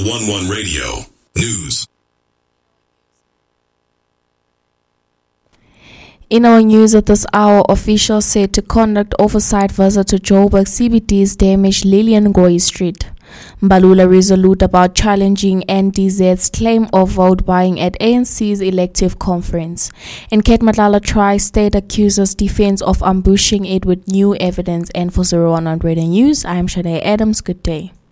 11 Radio News. In our news at this hour, officials said to conduct oversight visit to Joburg CBD's damaged Lillian Ngoyi Street. Mbalula resolute about challenging NDZ's claim of vote buying at ANC's elective conference. And Kate Matlala Tri-State accuses defense of ambushing it with new evidence. And for 0100 News, I am Shanae Adams. Good day.